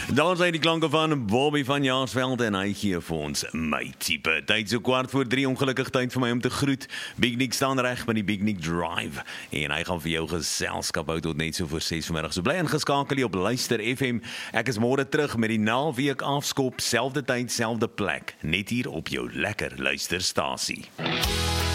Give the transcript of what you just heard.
Daar zijn die klanke van Bobby van Jaarsveld en hy gee vir ons my tipe. Tyd so 2:15, ongelukkig tyd vir my om te groet. Big Nick staan reg by die Big Nick Drive en hy gaan vir jou geselskap hou tot net so voor 6 vanmiddag. So bly ingeskakel hier op Luister FM. Ek is môre terug met die naweek afskop, selfde tyd, selfde plek, net hier op jou lekker luisterstasie.